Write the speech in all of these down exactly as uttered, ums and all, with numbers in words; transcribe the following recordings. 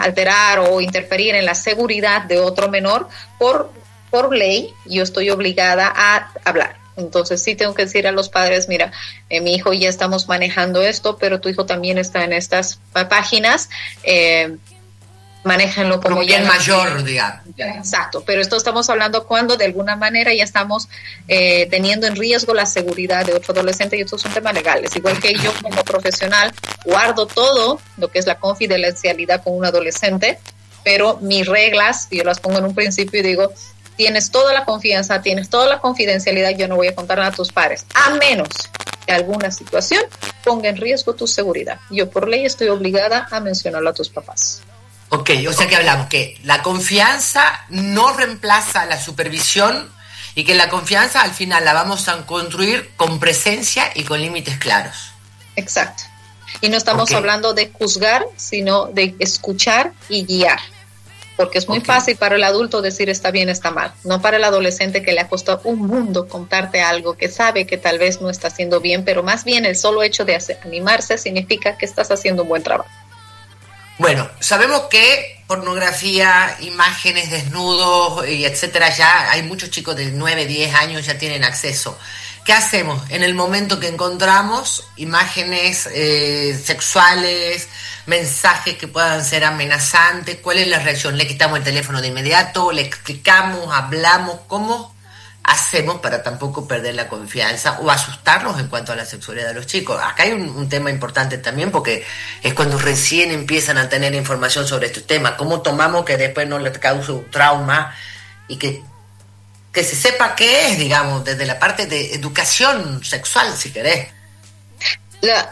alterar o interferir en la seguridad de otro menor, por, por ley yo estoy obligada a hablar. Entonces sí tengo que decir a los padres, mira, eh, mi hijo ya estamos manejando esto, pero tu hijo también está en estas páginas, eh, manéjenlo como ya ya mayor, digamos. Exacto, pero esto estamos hablando cuando de alguna manera ya estamos eh, teniendo en riesgo la seguridad de otro adolescente, y esto es un tema legal. Es igual que yo como profesional guardo todo lo que es la confidencialidad con un adolescente, pero mis reglas, yo las pongo en un principio y digo, tienes toda la confianza, tienes toda la confidencialidad, yo no voy a contar nada a tus padres, a menos que alguna situación ponga en riesgo tu seguridad. Yo por ley estoy obligada a mencionarlo a tus papás. Ok, o sea que hablamos que la confianza no reemplaza la supervisión y que la confianza al final la vamos a construir con presencia y con límites claros. Exacto. Y no estamos okay. hablando de juzgar, sino de escuchar y guiar. Porque es muy okay. fácil para el adulto decir está bien, está mal. No para el adolescente que le ha costado un mundo contarte algo que sabe que tal vez no está haciendo bien, pero más bien el solo hecho de hacer, animarse significa que estás haciendo un buen trabajo. Bueno, sabemos que pornografía, imágenes, desnudos y etcétera, ya hay muchos chicos de nueve, diez años ya tienen acceso. ¿Qué hacemos en el momento que encontramos imágenes eh, sexuales, mensajes que puedan ser amenazantes? ¿Cuál es la reacción? ¿Le quitamos el teléfono de inmediato? ¿Le explicamos? ¿Hablamos? ¿Cómo hacemos para tampoco perder la confianza o asustarnos en cuanto a la sexualidad de los chicos? Acá hay un, un tema importante también, porque es cuando recién empiezan a tener información sobre estos temas. ¿Cómo tomamos que después no les cause un trauma y que que se sepa qué es, digamos, desde la parte de educación sexual, si querés? La,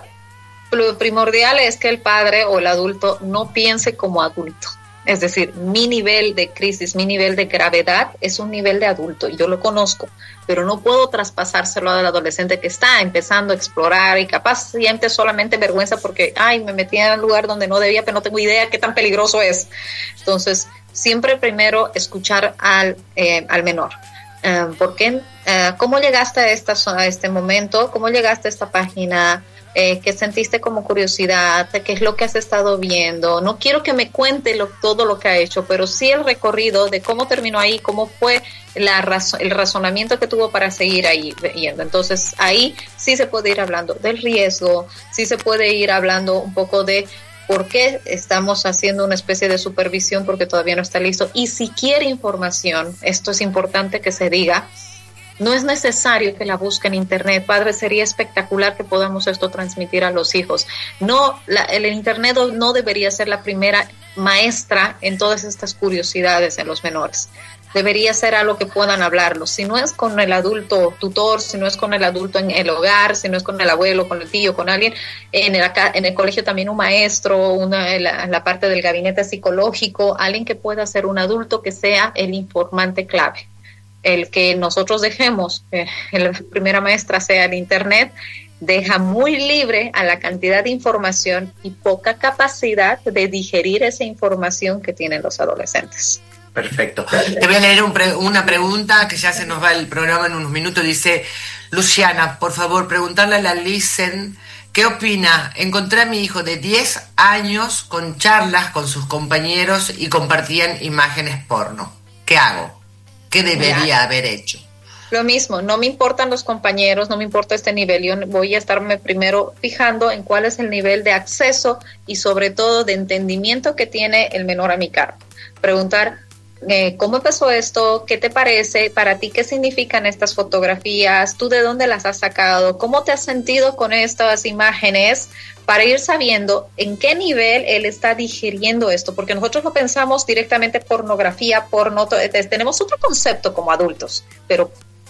lo primordial es que el padre o el adulto no piense como adulto. Es decir, mi nivel de crisis, mi nivel de gravedad es un nivel de adulto, y yo lo conozco, pero no puedo traspasárselo al adolescente que está empezando a explorar y capaz siente solamente vergüenza porque, ay, me metí en un lugar donde no debía, pero no tengo idea qué tan peligroso es. Entonces, siempre primero escuchar al, eh, al menor. Uh, ¿Por qué? Uh, ¿Cómo llegaste a, esta, a este momento? ¿Cómo llegaste a esta página? Eh, ¿Qué sentiste como curiosidad? ¿Qué es lo que has estado viendo? No quiero que me cuente lo, todo lo que ha hecho, pero sí el recorrido de cómo terminó ahí, cómo fue la razo- el razonamiento que tuvo para seguir ahí yendo. Entonces ahí sí se puede ir hablando del riesgo, sí se puede ir hablando un poco de por qué estamos haciendo una especie de supervisión porque todavía no está listo. Y si quiere información, esto es importante que se diga, no es necesario que la busque en internet. Padre, sería espectacular que podamos esto transmitir a los hijos. No, la, el internet no debería ser la primera maestra en todas estas curiosidades en los menores. Debería ser algo que puedan hablarlo. Si no es con el adulto tutor, si no es con el adulto en el hogar, si no es con el abuelo, con el tío, con alguien, en el, en el colegio también un maestro, una, la, la parte del gabinete psicológico, alguien que pueda ser un adulto que sea el informante clave. El que nosotros dejemos, eh, la primera maestra sea el internet, deja muy libre a la cantidad de información y poca capacidad de digerir esa información que tienen los adolescentes. Perfecto. Te voy a leer un pre- una pregunta que ya se nos va el programa en unos minutos. Dice Luciana, por favor, preguntarle a la Listen, ¿qué opina? Encontré a mi hijo de diez años con charlas con sus compañeros y compartían imágenes porno. ¿Qué hago? ¿Qué debería ya. haber hecho? Lo mismo, no me importan los compañeros, no me importa este nivel. Yo voy a estarme primero fijando en cuál es el nivel de acceso y sobre todo de entendimiento que tiene el menor a mi cargo. Preguntar, Eh, ¿cómo empezó esto? ¿Qué te parece? ¿Para ti qué significan estas fotografías? ¿Tú de dónde las has sacado? ¿Cómo te has sentido con estas imágenes? Para ir sabiendo en qué nivel él está digiriendo esto, porque nosotros no pensamos directamente pornografía, porno, tenemos otro concepto como adultos, pero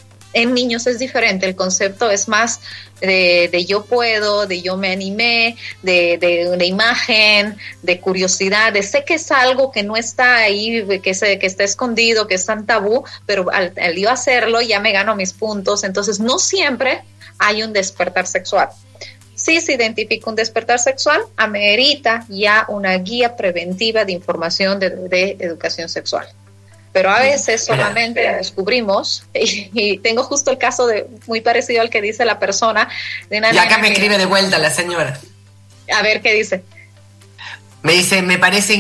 en niños es diferente, el concepto es más de, de yo puedo, de yo me animé, de, de una imagen, de curiosidad, de sé que es algo que no está ahí, que, se, que está escondido, que es tan tabú, pero al, al yo hacerlo ya me gano mis puntos. Entonces no siempre hay un despertar sexual. Si se identifica un despertar sexual, amerita ya una guía preventiva de información de, de educación sexual. Pero a veces solamente descubrimos, y, y tengo justo el caso de muy parecido al que dice la persona. De una y acá me escribe de vuelta la señora. A ver qué dice. Me dice, me parece